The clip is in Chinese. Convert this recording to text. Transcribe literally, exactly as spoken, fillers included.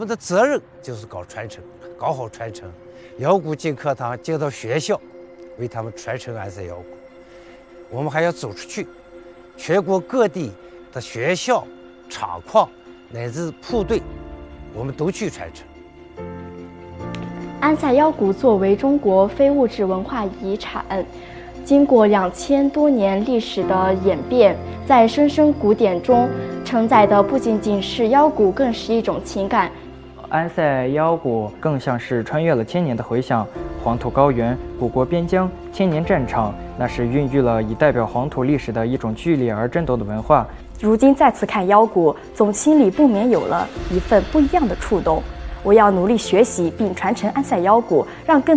们的责任就是搞传承，搞好传承。腰鼓进课堂，进到学校，为他们传承安塞腰鼓。我们还要走出去，全国各地的学校、厂矿乃至部队，我们都去传承。 安塞腰鼓作为中国非物质文化遗产，经过两千多年历史的演变，在声声鼓点中承载的不仅仅是腰鼓，更是一种情感。 安塞腰鼓更像是穿越了千年的回响，黄土高原、古国边疆、千年战场，那是孕育了以代表黄土历史的一种剧烈而争斗的文化。 如今再次看腰鼓，总心里不免有了一份不一样的触动。我要努力学习并传承安塞腰鼓，让更